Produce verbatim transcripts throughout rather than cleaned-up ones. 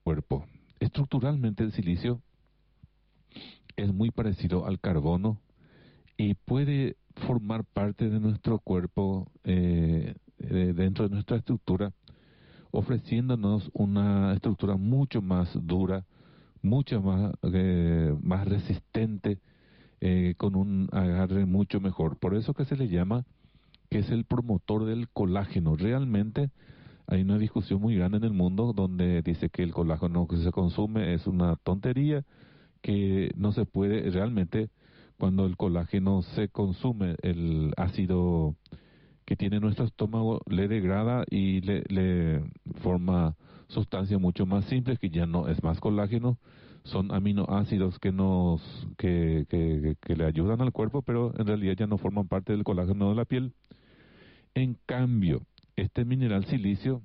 cuerpo. Estructuralmente el silicio es muy parecido al carbono y puede formar parte de nuestro cuerpo, eh, eh, dentro de nuestra estructura, ofreciéndonos una estructura mucho más dura, mucho más, eh, más resistente, eh, con un agarre mucho mejor. Por eso que se le llama que es el promotor del colágeno. Realmente hay una discusión muy grande en el mundo donde dice que el colágeno que se consume es una tontería, que no se puede realmente. Cuando el colágeno se consume, el ácido que tiene nuestro estómago le degrada y le, le forma sustancias mucho más simples, que ya no es más colágeno, son aminoácidos que nos que, que, que le ayudan al cuerpo, pero en realidad ya no forman parte del colágeno de la piel. En cambio, este mineral silicio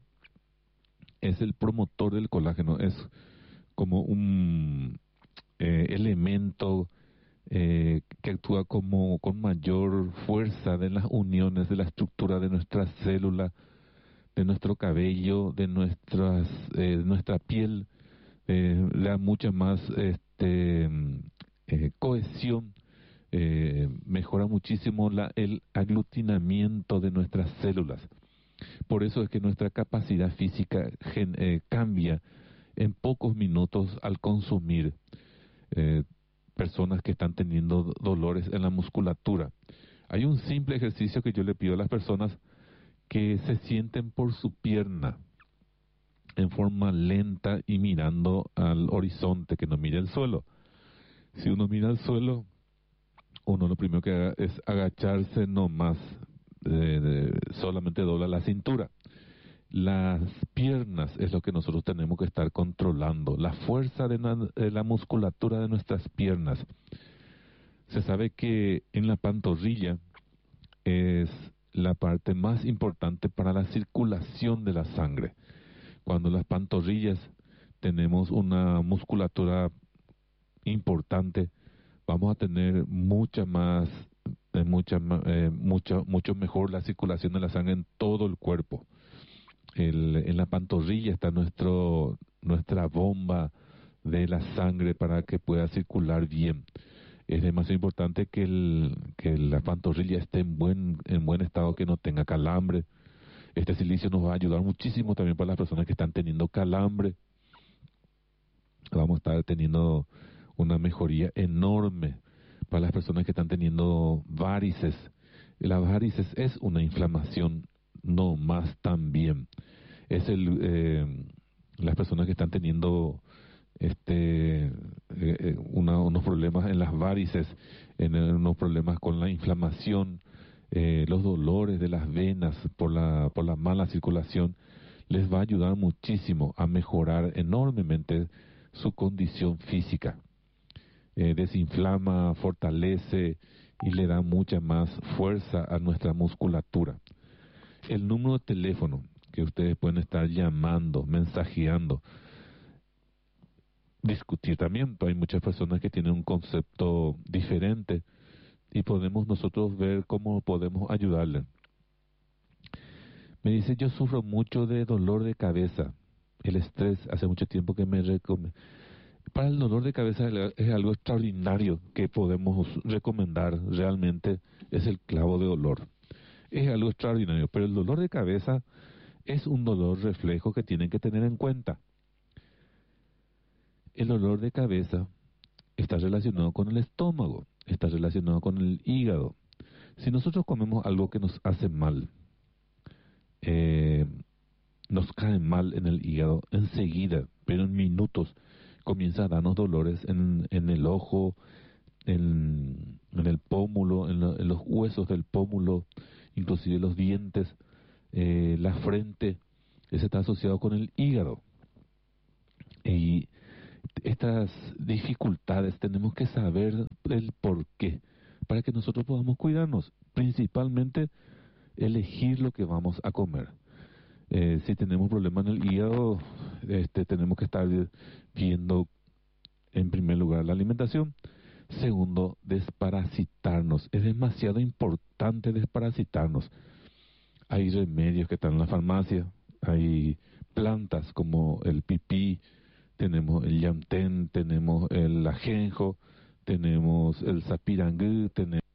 es el promotor del colágeno, es como un eh, elemento eh, que actúa como con mayor fuerza de las uniones, de la estructura de nuestras células, de nuestro cabello, de nuestras eh, nuestra piel, eh, le da mucha más este eh, cohesión, eh, mejora muchísimo la, el aglutinamiento de nuestras células. Por eso es que nuestra capacidad física gen, eh, cambia en pocos minutos al consumir. Eh, personas que están teniendo dolores en la musculatura. Hay un simple ejercicio que yo le pido a las personas: que se sienten por su pierna en forma lenta y mirando al horizonte, que no mire el suelo. Si uno mira al suelo, uno lo primero que haga es agacharse nomás, de, de, solamente dobla la cintura. Las piernas es lo que nosotros tenemos que estar controlando, la fuerza de la, de la musculatura de nuestras piernas. Se sabe que en la pantorrilla es la parte más importante para la circulación de la sangre. Cuando las pantorrillas tenemos una musculatura importante, vamos a tener mucha más, eh, mucha, eh, mucho, mucho mejor la circulación de la sangre en todo el cuerpo. El, en la pantorrilla está nuestro nuestra bomba de la sangre para que pueda circular bien. Es demasiado importante que el que la pantorrilla esté en buen en buen estado, que no tenga calambre. Este silicio nos va a ayudar muchísimo también para las personas que están teniendo calambre. Vamos a estar teniendo una mejoría enorme para las personas que están teniendo varices. Las varices es una inflamación, no más también. Es el eh, las personas que están teniendo este eh, una, unos problemas en las varices, en, en unos problemas con la inflamación, eh, los dolores de las venas por la por la mala circulación, les va a ayudar muchísimo a mejorar enormemente su condición física. Eh, desinflama, fortalece y le da mucha más fuerza a nuestra musculatura. El número de teléfono que ustedes pueden estar llamando, mensajeando, discutir también. Hay muchas personas que tienen un concepto diferente y podemos nosotros ver cómo podemos ayudarle. Me dice: yo sufro mucho de dolor de cabeza, el estrés, hace mucho tiempo que me recomiendo. Para el dolor de cabeza es algo extraordinario que podemos recomendar, realmente es el clavo de olor. Es algo extraordinario, pero el dolor de cabeza es un dolor reflejo que tienen que tener en cuenta. El dolor de cabeza está relacionado con el estómago, está relacionado con el hígado. Si nosotros comemos algo que nos hace mal, eh, nos cae mal en el hígado, enseguida, pero en minutos, comienza a darnos dolores en, en el ojo, en, en el pómulo, en, lo, en los huesos del pómulo, inclusive los dientes, eh, la frente. Ese está asociado con el hígado. Y estas dificultades tenemos que saber el por qué, para que nosotros podamos cuidarnos, principalmente elegir lo que vamos a comer. Eh, si tenemos problemas en el hígado, este, tenemos que estar viendo en primer lugar la alimentación. Segundo, desparasitarnos. Es demasiado importante desparasitarnos. Hay remedios que están en la farmacia, hay plantas como el pipí tenemos el yamtén, tenemos el ajenjo, tenemos el sapirangú, tenemos